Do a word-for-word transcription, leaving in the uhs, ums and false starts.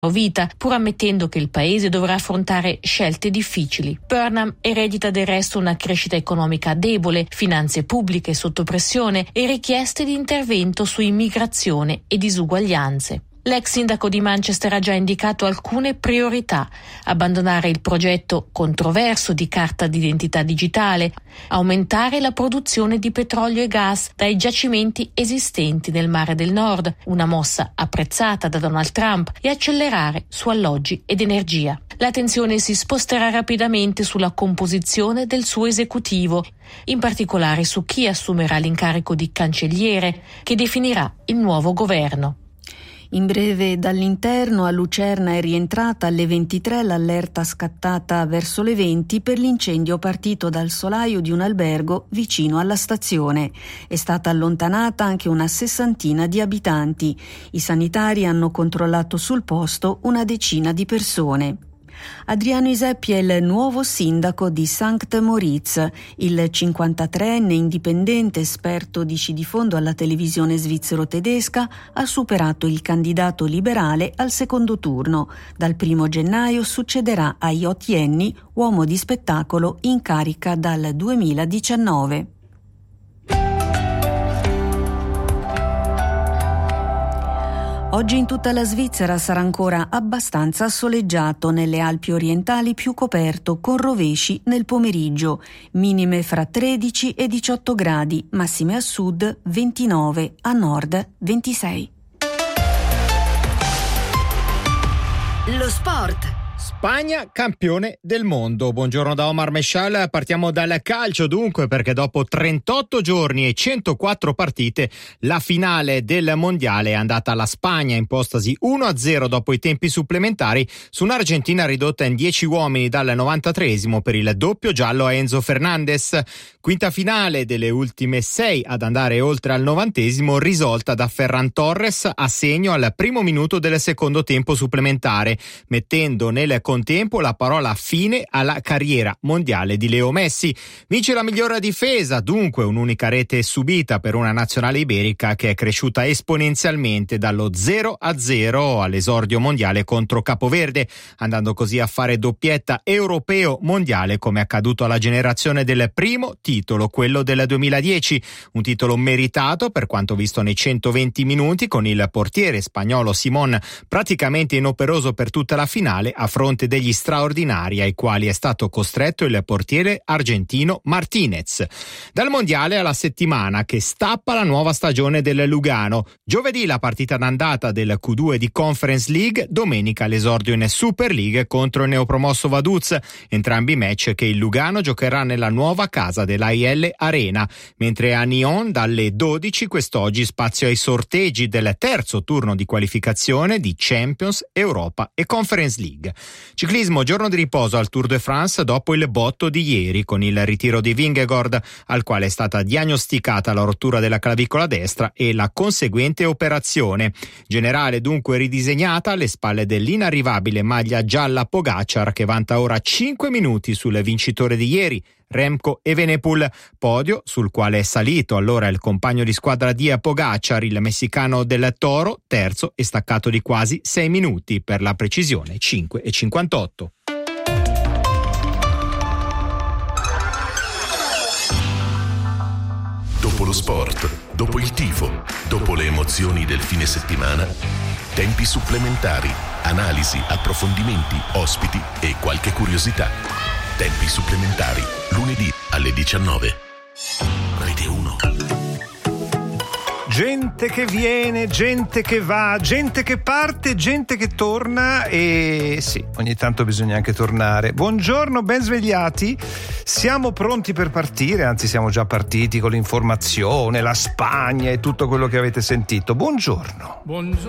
vita, pur ammettendo che il paese dovrà affrontare scelte difficili. Burnham eredita del resto una crescita economica debole, finanze pubbliche sotto pressione e richieste di intervento su immigrazione e disuguaglianze. L'ex sindaco di Manchester ha già indicato alcune priorità: abbandonare il progetto controverso di carta d'identità digitale, aumentare la produzione di petrolio e gas dai giacimenti esistenti nel Mare del Nord, una mossa apprezzata da Donald Trump, e accelerare su alloggi ed energia. L'attenzione si sposterà rapidamente sulla composizione del suo esecutivo, in particolare su chi assumerà l'incarico di cancelliere, che definirà il nuovo governo. In breve, dall'interno a Lucerna è rientrata alle ventitré l'allerta scattata verso le venti per l'incendio partito dal solaio di un albergo vicino alla stazione. È stata allontanata anche una sessantina di abitanti. I sanitari hanno controllato sul posto una decina di persone. Adriano Iseppi è il nuovo sindaco di Sankt Moritz. Il cinquantatreenne indipendente esperto di sci di fondo alla televisione svizzero-tedesca ha superato il candidato liberale al secondo turno. Dal primo gennaio succederà a Jot Jenny, uomo di spettacolo in carica dal duemiladiciannove. Oggi in tutta la Svizzera sarà ancora abbastanza soleggiato, nelle Alpi orientali più coperto, con rovesci nel pomeriggio, minime fra tredici e diciotto gradi, massime a sud ventinove, a nord ventisei. Lo sport. Spagna campione del mondo. Buongiorno da Omar Meshal. Partiamo dal calcio dunque, perché dopo trentotto giorni e centoquattro partite la finale del mondiale è andata alla Spagna, impostasi uno a zero dopo i tempi supplementari su un'Argentina ridotta in dieci uomini dal novantatreesimo per il doppio giallo a Enzo Fernandez. Quinta finale delle ultime sei ad andare oltre al novantesimo, risolta da Ferran Torres a segno al primo minuto del secondo tempo supplementare, mettendo nel contempo la parola fine alla carriera mondiale di Leo Messi. Vince la migliore difesa, dunque un'unica rete subita per una nazionale iberica che è cresciuta esponenzialmente dallo zero a zero all'esordio mondiale contro Capoverde, andando così a fare doppietta europeo mondiale come accaduto alla generazione del primo titolo, quello del duemiladieci, un titolo meritato per quanto visto nei centoventi minuti, con il portiere spagnolo Simón praticamente inoperoso per tutta la finale a fronte degli straordinari ai quali è stato costretto il portiere argentino Martinez. Dal mondiale alla settimana che stappa la nuova stagione del Lugano. Giovedì la partita d'andata del Q due di Conference League, domenica l'esordio in Super League contro il neopromosso Vaduz, entrambi match che il Lugano giocherà nella nuova casa dell'A I L Arena, mentre a Nyon dalle dodici quest'oggi spazio ai sorteggi del terzo turno di qualificazione di Champions, Europa e Conference League. Ciclismo, giorno di riposo al Tour de France dopo il botto di ieri con il ritiro di Vingegaard, al quale è stata diagnosticata la rottura della clavicola destra e la conseguente operazione. Generale dunque ridisegnata alle spalle dell'inarrivabile maglia gialla Pogacar, che vanta ora cinque minuti sul vincitore di ieri, Remco Evenepoel, podio sul quale è salito allora il compagno di squadra di Pogacar, il messicano del Toro, terzo e staccato di quasi sei minuti, per la precisione cinque e cinquantotto. Dopo lo sport, dopo il tifo, dopo le emozioni del fine settimana, tempi supplementari, analisi, approfondimenti, ospiti e qualche curiosità. Tempi supplementari, lunedì alle diciannove. Rete uno. Gente che viene, gente che va, gente che parte, gente che torna, e sì, ogni tanto bisogna anche tornare. Buongiorno, ben svegliati. Siamo pronti per partire, anzi siamo già partiti con l'informazione, la Spagna e tutto quello che avete sentito. Buongiorno. Buongiorno.